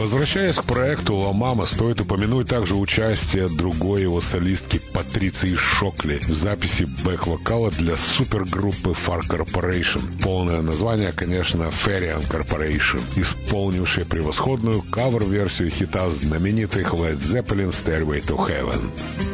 Возвращаясь к проекту «Ла Мама», стоит упомянуть также участие другой его солистки Патриции Шокли в записи бэк-вокала для супергруппы Far Corporation. Полное название, конечно, Farian Corporation, исполнившая превосходную кавер-версию хита знаменитых Led Zeppelin «Stairway to Heaven».